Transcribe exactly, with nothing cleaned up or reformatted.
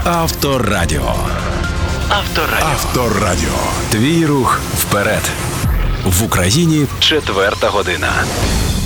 Авторадіо. Авторадіо. Авторадіо. Твій рух вперед. В Україні четверта година.